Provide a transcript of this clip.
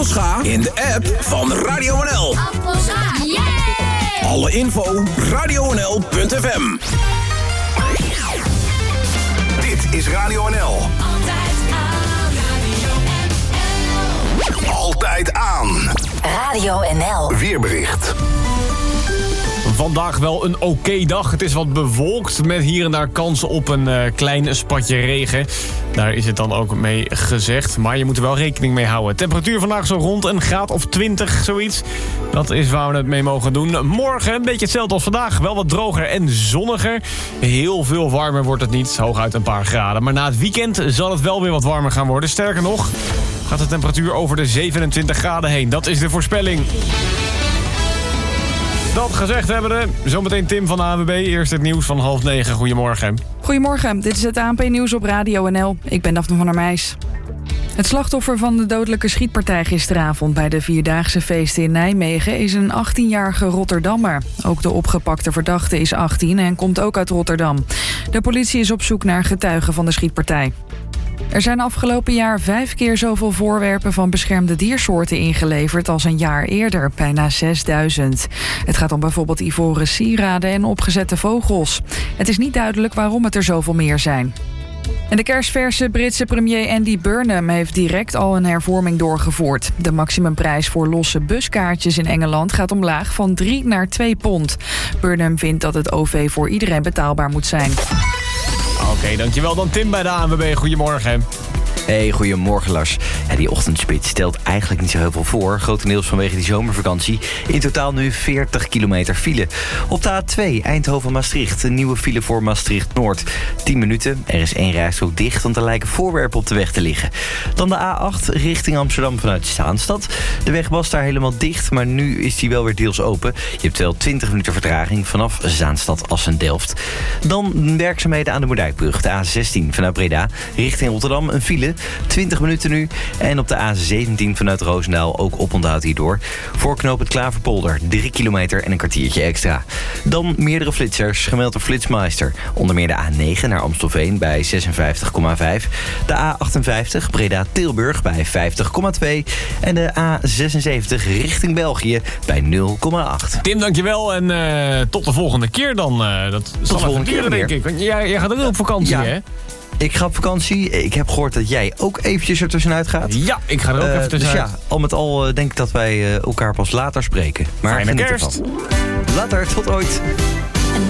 Appelscha in de app van Radio NL. Appelscha, yeah! Alle info, radionl.fm. Dit is Radio NL. Altijd aan Radio NL. Altijd aan. Radio NL. Weerbericht. Vandaag wel een oké dag. Het is wat bewolkt met hier en daar kansen op een klein spatje regen. Daar is het dan ook mee gezegd. Maar je moet er wel rekening mee houden. Temperatuur vandaag zo rond een graad of 20, zoiets. Dat is waar we het mee mogen doen. Morgen een beetje hetzelfde als vandaag. Wel wat droger en zonniger. Heel veel warmer wordt het niet. Hooguit een paar graden. Maar na het weekend zal het wel weer wat warmer gaan worden. Sterker nog, gaat de temperatuur over de 27 graden heen. Dat is de voorspelling. Dat gezegd hebbende, zometeen Tim van de ANWB. Eerst het nieuws van 8:30. Goedemorgen. Goedemorgen, dit is het ANP-nieuws op Radio NL. Ik ben Daphne van der Meijs. Het slachtoffer van de dodelijke schietpartij gisteravond bij de Vierdaagse feesten in Nijmegen is een 18-jarige Rotterdammer. Ook de opgepakte verdachte is 18 en komt ook uit Rotterdam. De politie is op zoek naar getuigen van de schietpartij. Er zijn afgelopen jaar 5 keer zoveel voorwerpen van beschermde diersoorten ingeleverd als een jaar eerder, bijna 6000. Het gaat om bijvoorbeeld ivoren sieraden en opgezette vogels. Het is niet duidelijk waarom het er zoveel meer zijn. En de kerstverse Britse premier Andy Burnham heeft direct al een hervorming doorgevoerd. De maximumprijs voor losse buskaartjes in Engeland gaat omlaag van 3 naar 2 pond. Burnham vindt dat het OV voor iedereen betaalbaar moet zijn. Oké, dankjewel dan Tim bij de ANWB. Goedemorgen. Hey, goedemorgen Lars. Ja, die ochtendspits stelt eigenlijk niet zo heel veel voor. Grotendeels vanwege die zomervakantie. In totaal nu 40 kilometer file. Op de A2 Eindhoven-Maastricht. Een nieuwe file voor Maastricht-Noord. 10 minuten. Er is 1 rijstrook dicht, want er lijken voorwerpen op de weg te liggen. Dan de A8 richting Amsterdam vanuit Zaanstad. De weg was daar helemaal dicht, maar nu is die wel weer deels open. Je hebt wel 20 minuten vertraging vanaf Zaanstad-Assen-Delft. Dan werkzaamheden aan de Moerdijkbrug. De A16 vanuit Breda richting Rotterdam. Een file. 20 minuten nu. En op de A17 vanuit Roosendaal ook oponthoud hierdoor. Voor knooppunt Klaverpolder 3 kilometer en een kwartiertje extra. Dan meerdere flitsers, gemeld door Flitsmeister. Onder meer de A9 naar Amstelveen bij 56,5. De A58 Breda-Tilburg bij 50,2. En de A76 richting België bij 0,8. Tim, dankjewel. En tot de volgende keer dan. Dat zal de volgende keer, denk ik. Want jij gaat ook op vakantie, ja. Hè? Ik ga op vakantie. Ik heb gehoord dat jij ook eventjes er tussenuit gaat. Ja, ik ga er ook even tussenuit. Dus ja, al met al denk ik dat wij elkaar pas later spreken. Maar fijne kerst. Later, tot ooit.